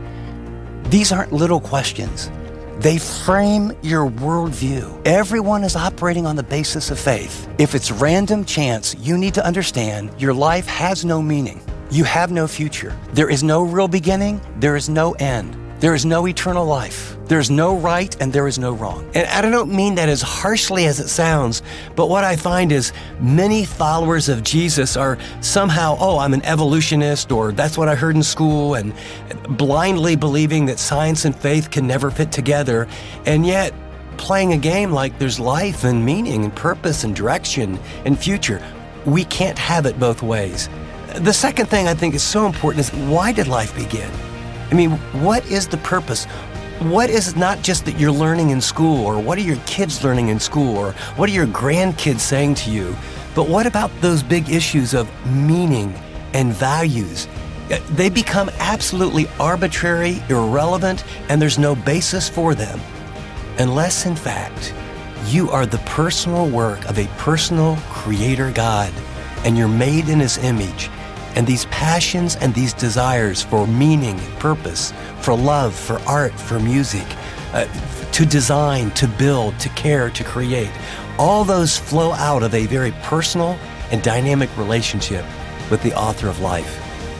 These aren't little questions. They frame your worldview. Everyone is operating on the basis of faith. If it's random chance, you need to understand your life has no meaning. You have no future. There is no real beginning. There is no end. There is no eternal life. There is no right and there is no wrong. And I don't mean that as harshly as it sounds, but what I find is many followers of Jesus are somehow, oh, I'm an evolutionist, or that's what I heard in school, and blindly believing that science and faith can never fit together, and yet playing a game like there's life and meaning and purpose and direction and future. We can't have it both ways. The second thing I think is so important is, why did life begin? I mean, what is the purpose? What is not just that you're learning in school, or what are your kids learning in school, or what are your grandkids saying to you? But what about those big issues of meaning and values? They become absolutely arbitrary, irrelevant, and there's no basis for them. Unless, in fact, you are the personal work of a personal creator God, and you're made in His image. And these passions and these desires for meaning, purpose, for love, for art, for music, uh, to design, to build, to care, to create, all those flow out of a very personal and dynamic relationship with the author of life.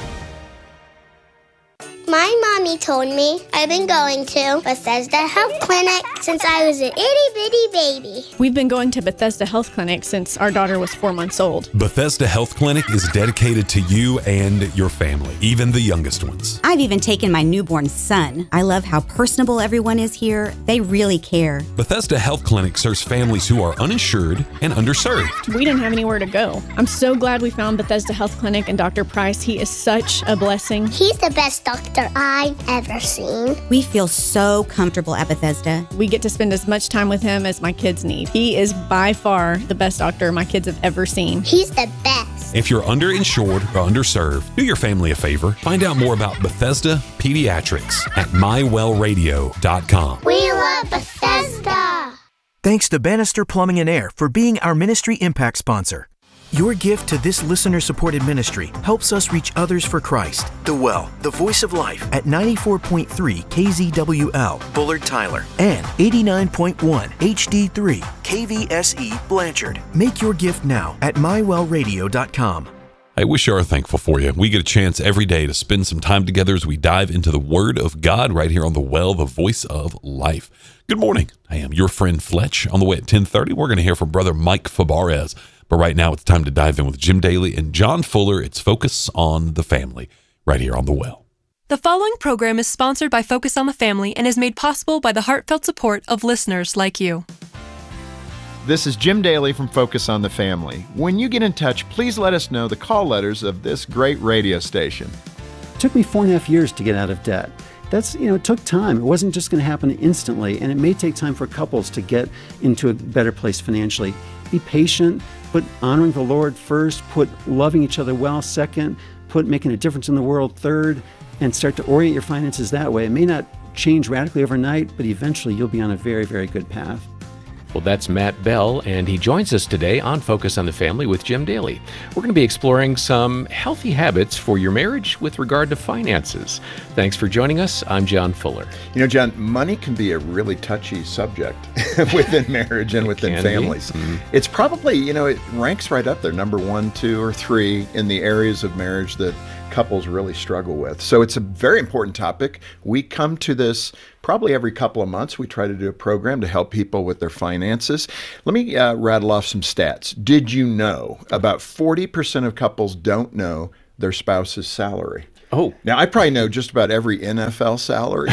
My mommy told me I've been going to Bethesda Health Clinic since I was an itty bitty baby. We've been going to Bethesda Health Clinic since our daughter was four months old. Bethesda Health Clinic is dedicated to you and your family, even the youngest ones. I've even taken my newborn son. I love how personable everyone is here. They really care. Bethesda Health Clinic serves families who are uninsured and underserved. We didn't have anywhere to go. I'm so glad we found Bethesda Health Clinic and Doctor Price. He is such a blessing. He's the best doctor I've ever seen. We feel so comfortable at Bethesda. We get to spend as much time with him as my kids need. He is by far the best doctor my kids have ever seen. He's the best. If you're underinsured or underserved, do your family a favor. Find out more about Bethesda Pediatrics at my well radio dot com. We love Bethesda. Thanks to Bannister Plumbing and Air for being our Ministry Impact sponsor. Your gift to this listener-supported ministry helps us reach others for Christ. The Well, the voice of life, at ninety-four point three K Z W L, Bullard Tyler, and eighty-nine point one H D three K V S E Blanchard. Make your gift now at my well radio dot com. Hey, we sure are thankful for you. We get a chance every day to spend some time together as we dive into the Word of God right here on The Well, the voice of life. Good morning. I am your friend Fletch. On the way at ten thirty, we're going to hear from Brother Mike Fabarez. But right now, it's time to dive in with Jim Daly and John Fuller. It's Focus on the Family, right here on The Well. The following program is sponsored by Focus on the Family and is made possible by the heartfelt support of listeners like you. This is Jim Daly from Focus on the Family. When you get in touch, please let us know the call letters of this great radio station. It took me four and a half years to get out of debt. That's, you know, it took time. It wasn't just going to happen instantly, and it may take time for couples to get into a better place financially. Be patient, put honoring the Lord first, put loving each other well second, put making a difference in the world third, and start to orient your finances that way. It may not change radically overnight, but eventually you'll be on a very, very good path. Well, that's Matt Bell, and he joins us today on Focus on the Family with Jim Daly. We're going to be exploring some healthy habits for your marriage with regard to finances. Thanks for joining us. I'm John Fuller. You know, John, money can be a really touchy subject within marriage and within families. Mm-hmm. It's probably, you know, it ranks right up there, number one, two, or three in the areas of marriage that couples really struggle with. So it's a very important topic. We come to this probably every couple of months. We try to do a program to help people with their finances. Let me uh, rattle off some stats. Did you know about forty percent of couples don't know their spouse's salary? Oh. Now, I probably know just about every N F L salary.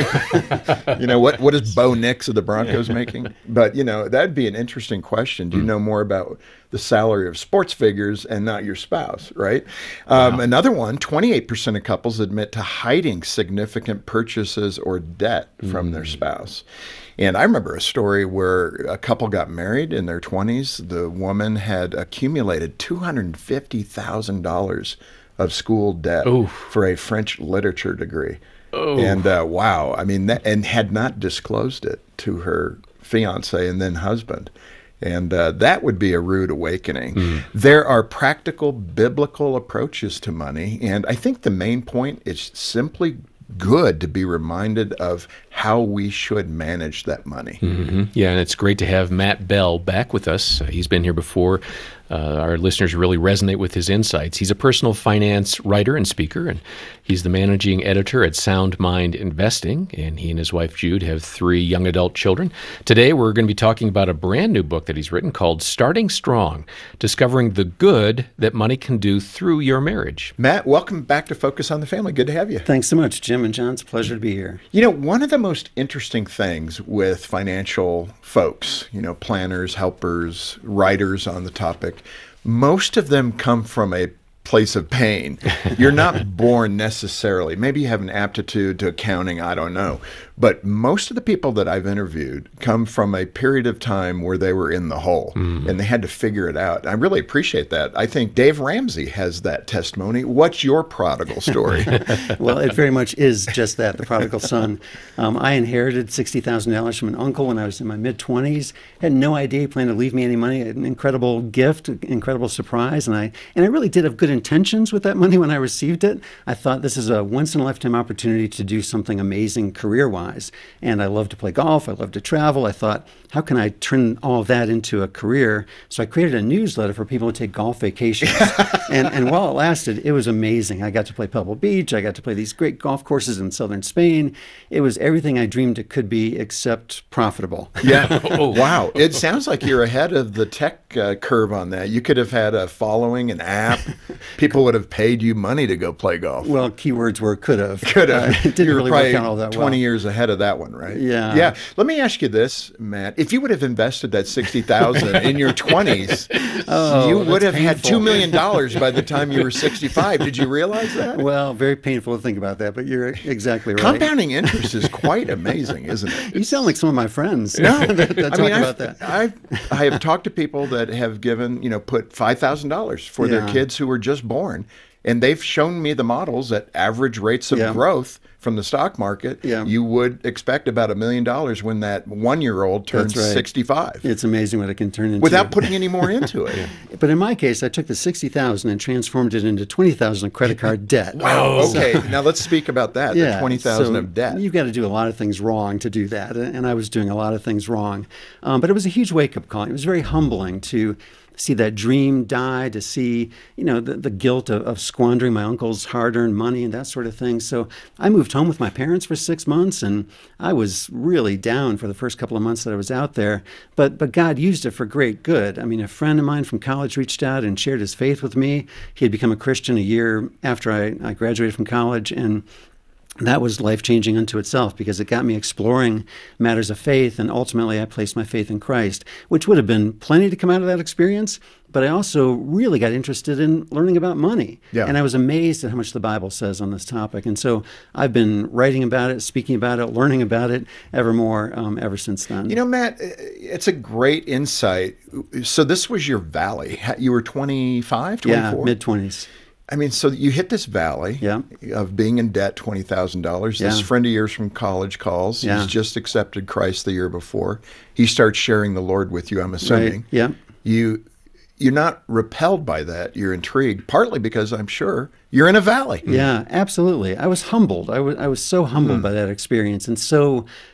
You know, what, what is Bo Nix of the Broncos making? But, you know, that'd be an interesting question. Do you know more about the salary of sports figures and not your spouse, right? Um, wow. Another one, twenty-eight percent of couples admit to hiding significant purchases or debt from mm. their spouse. And I remember a story where a couple got married in their twenties. The woman had accumulated two hundred fifty thousand dollars of school debt Oof. for a French literature degree. Oh. And uh, wow, I mean, that, and had not disclosed it to her fiance and then husband. And uh, that would be a rude awakening. Mm. There are practical biblical approaches to money. And I think the main point is simply good to be reminded of how we should manage that money. Mm-hmm. Yeah, and it's great to have Matt Bell back with us. Uh, he's been here before. Uh, our listeners really resonate with his insights. He's a personal finance writer and speaker, and he's the managing editor at Sound Mind Investing, and he and his wife Jude have three young adult children. Today, we're going to be talking about a brand new book that he's written called Starting Strong, Discovering the Good That Money Can Do Through Your Marriage. Matt, welcome back to Focus on the Family. Good to have you. Thanks so much, Jim and John. It's a pleasure to be here. You know, one of the most interesting things with financial folks, you know, planners, helpers, writers on the topic, most of them come from a place of pain. You're not born necessarily. Maybe you have an aptitude to accounting, I don't know. But most of the people that I've interviewed come from a period of time where they were in the hole mm. and they had to figure it out. I really appreciate that. I think Dave Ramsey has that testimony. What's your prodigal story? Well, it very much is just that, the prodigal son. Um, I inherited sixty thousand dollars from an uncle when I was in my mid-twenties. Had no idea he planned to leave me any money. An incredible gift, an incredible surprise. And I, and I really did have good intentions with that money when I received it. I thought this is a once-in-a-lifetime opportunity to do something amazing career-wise. And I love to play golf. I love to travel. I thought, how can I turn all of that into a career? So I created a newsletter for people to take golf vacations. and, and while it lasted, it was amazing. I got to play Pebble Beach. I got to play these great golf courses in southern Spain. It was everything I dreamed it could be except profitable. Yeah. Oh, wow. It sounds like you're ahead of the tech uh, curve on that. You could have had a following, an app. People would have paid you money to go play golf. Well, keywords were could have. Could have. Uh, it didn't you were really probably work out all that well. twenty years ahead of that one, right? Yeah. Yeah. Let me ask you this, Matt. If you would have invested that sixty thousand dollars in your twenties, oh, you would have painful. had two million dollars by the time you were sixty-five. Did you realize that? Well, very painful to think about that, but you're exactly right. Compounding interest is quite amazing, isn't it? You sound like some of my friends. No, that, that I talk mean, about I've, that. I've, I have talked to people that have given, you know, put five thousand dollars for Yeah. their kids who were just born. And they've shown me the models at average rates of Yeah. growth from the stock market. Yeah. You would expect about a million dollars when that one-year-old turns That's right. sixty-five. It's amazing what it can turn into. Without putting any more into it. But in my case, I took the sixty thousand dollars and transformed it into twenty thousand dollars of credit card debt. Wow. So- Okay. Now let's speak about that. Yeah, the twenty thousand so dollars of debt. You've got to do a lot of things wrong to do that, and I was doing a lot of things wrong. Um, but it was a huge wake-up call. It was very humbling to see that dream die, to see, you know, the, the guilt of, of squandering my uncle's hard-earned money and that sort of thing. So I moved home with my parents for six months, and I was really down for the first couple of months that I was out there. But but God used it for great good. I mean, a friend of mine from college reached out and shared his faith with me. He had become a Christian a year after I, I graduated from college, and that was life-changing unto itself because it got me exploring matters of faith, and ultimately I placed my faith in Christ, which would have been plenty to come out of that experience, but I also really got interested in learning about money. Yeah. And I was amazed at how much the Bible says on this topic. And so I've been writing about it, speaking about it, learning about it ever more um, ever since then. You know, Matt, it's a great insight. So this was your valley. You were twenty-five, twenty-four? Yeah, mid-twenties. I mean, so you hit this valley yeah. of being in debt, twenty thousand dollars. This Yeah. friend of yours from college calls. Yeah. He's just accepted Christ the year before. He starts sharing the Lord with you, I'm assuming. Right. Yeah. You, you're not repelled by that. You're intrigued, partly because I'm sure you're in a valley. Yeah, absolutely. I was humbled. I was I was so humbled Mm. by that experience and so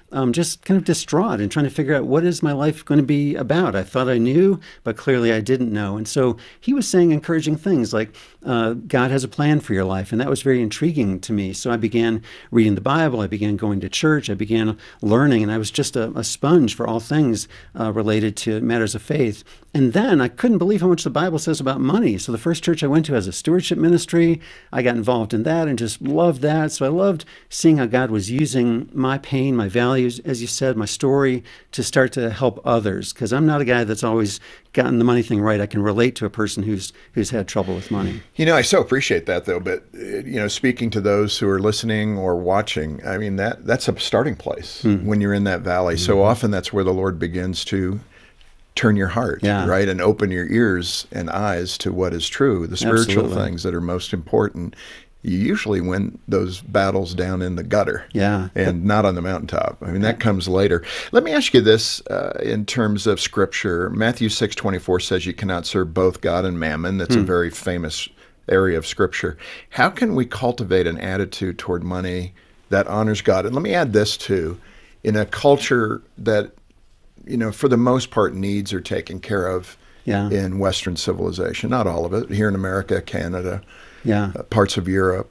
um, just kind of distraught and trying to figure out what is my life going to be about. I thought I knew, but clearly I didn't know. And so he was saying encouraging things like, uh, God has a plan for your life. And that was very intriguing to me. So I began reading the Bible. I began going to church. I began learning. And I was just a, a sponge for all things uh, related to matters of faith. And then I couldn't believe how much the Bible says about money. So the first church I went to has a stewardship ministry. I got involved in that and just loved that. So I loved seeing how God was using my pain, my values, as you said, my story, to start to help others. Because I'm not a guy that's always gotten the money thing right. I can relate to a person who's who's had trouble with money. You know, I so appreciate that, though. But, uh, you know, speaking to those who are listening or watching, I mean, that that's a starting place mm-hmm. when you're in that valley. Mm-hmm. So often that's where the Lord begins to turn your heart, yeah. right? And open your ears and eyes to what is true, the spiritual Absolutely. Things that are most important. You usually win those battles down in the gutter yeah. and not on the mountaintop. I mean, that comes later. Let me ask you this uh, in terms of Scripture. Matthew six twenty-four says you cannot serve both God and mammon. That's hmm. a very famous area of Scripture. How can we cultivate an attitude toward money that honors God? And let me add this too. In a culture that, you know, for the most part, needs are taken care of yeah. in Western civilization. Not all of it. Here in America, Canada, yeah. uh, parts of Europe.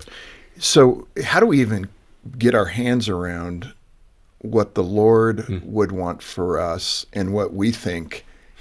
So how do we even get our hands around what the Lord mm. would want for us and what we think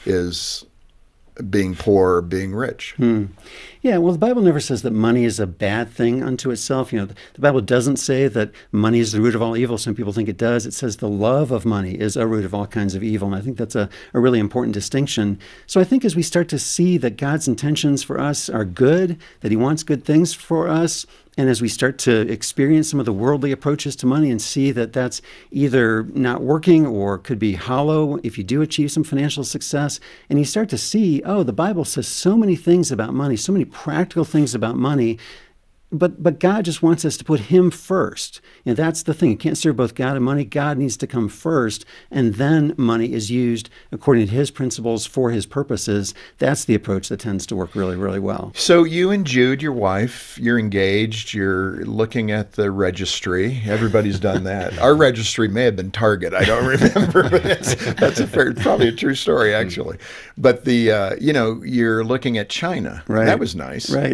is being poor or being rich? Hmm. Yeah, well, the Bible never says that money is a bad thing unto itself. You know, the, the Bible doesn't say that money is the root of all evil. Some people think it does. It says the love of money is a root of all kinds of evil. And I think that's a, a really important distinction. So I think as we start to see that God's intentions for us are good, that he wants good things for us, and as we start to experience some of the worldly approaches to money and see that that's either not working or could be hollow if you do achieve some financial success, and you start to see, oh, the Bible says so many things about money, so many practical things about money, but but God just wants us to put him first. And that's the thing. You can't serve both God and money. God needs to come first, and then money is used according to his principles for his purposes. That's the approach that tends to work really, really well. So you and Jude, your wife, you're engaged. You're looking at the registry. Everybody's done that. Our registry may have been Target. I don't remember, but that's, that's a fair, probably a true story, actually. But the, uh, you know, you're looking at China. Right. That was nice. Right.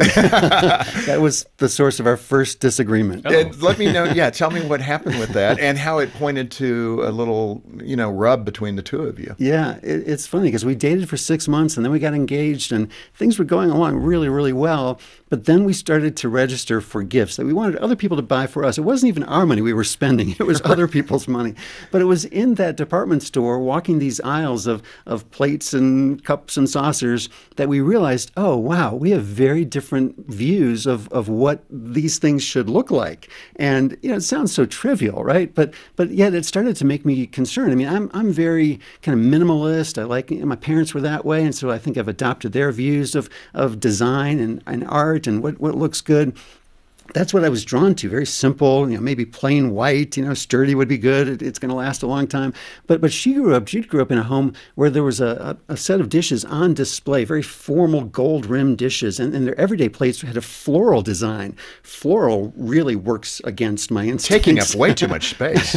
That was the source of our first disagreement. Oh. And let me know, yeah, tell me what happened with that and how it pointed to a little, you know, rub between the two of you. Yeah, it, it's funny because we dated for six months and then we got engaged and things were going along really, really well. But then we started to register for gifts that we wanted other people to buy for us. It wasn't even our money we were spending. It was other people's money. But it was in that department store walking these aisles of, of plates and cups and saucers that we realized, oh, wow, we have very different views of, of what these things should look like. And, you know, it sounds so trivial, right? But but yet it started to make me concerned. I mean, I'm I'm very kind of minimalist. I like, you know, my parents were that way. And so I think I've adopted their views of, of design and, and art and what, what looks good. That's what I was drawn to. Very simple, you know, maybe plain white, you know, sturdy would be good. It, it's going to last a long time. But but she grew up, Jude grew up in a home where there was a, a, a set of dishes on display, very formal gold rimmed dishes. And, and their everyday plates had a floral design. Floral really works against my instincts. Taking up way too much space.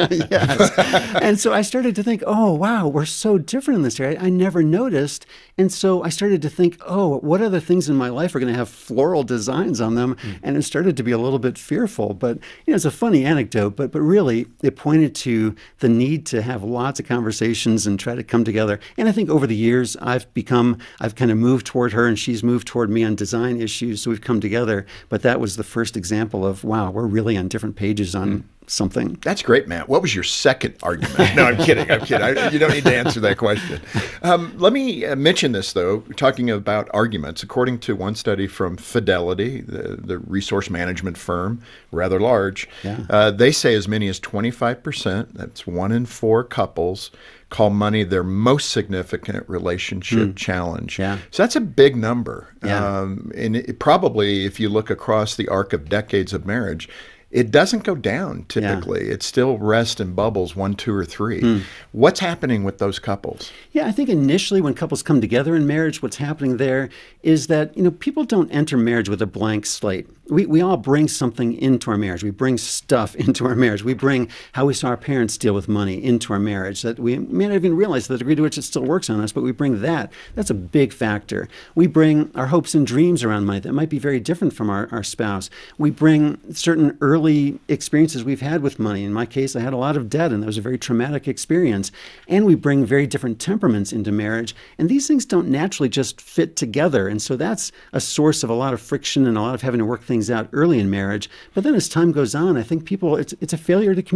Yes. And so I started to think, oh, wow, we're so different in this area. I, I never noticed. And so I started to think, oh, what other things in my life are going to have floral designs on them? Mm. And it started to be a little bit fearful. But, you know, it's a funny anecdote, but but really it pointed to the need to have lots of conversations and try to come together. And I think over the years I've become, I've kind of moved toward her and she's moved toward me on design issues. So we've come together. But that was the first example of, wow, we're really on different pages on mm. something. That's great, Matt. What was your second argument? No, I'm kidding. I'm kidding. I, you don't need to answer that question. Um, let me uh, mention this, though, talking about arguments. According to one study from Fidelity, the, the resource management firm, rather large, yeah. uh, they say as many as twenty-five percent, that's one in four couples, call money their most significant relationship mm. challenge. Yeah. So that's a big number. Yeah. Um, and it, probably, if you look across the arc of decades of marriage, it doesn't go down typically. Yeah. It still rests in bubbles, one, two, or three. Hmm. What's happening with those couples? Yeah, I think initially when couples come together in marriage, what's happening there is that, you know, people don't enter marriage with a blank slate. We we all bring something into our marriage. We bring stuff into our marriage. We bring how we saw our parents deal with money into our marriage that we may not even realize the degree to which it still works on us, but we bring that. That's a big factor. We bring our hopes and dreams around money that might be very different from our, our spouse. We bring certain early experiences we've had with money. In my case, I had a lot of debt, and that was a very traumatic experience. And we bring very different temperaments into marriage. And these things don't naturally just fit together. And so that's a source of a lot of friction and a lot of having to work things out early in marriage. But then as time goes on, I think people, it's, it's a failure to communicate.